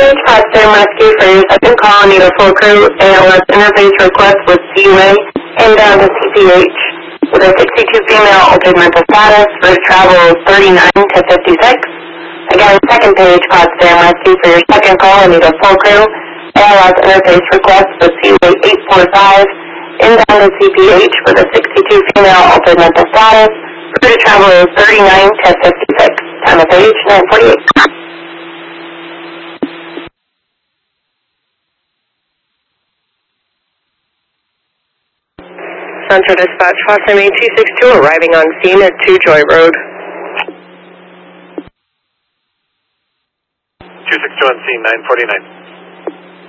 page, Potsdam Rescue for your second call. Need a full crew. ALS interface request with CUA and down to CPH. With a 62 female, altered mental status. Route travel 39 to 56. Again, second page, Potsdam Rescue for your second call. Need a full crew. ALS interface request with CUA 845. In down to CPH with a 62 female, altered mental status. Route travel 39 to 56. Time of page 948. Central Dispatch, Potsdam 8262, arriving on scene at 2 Joy Road. 262 on scene, 949.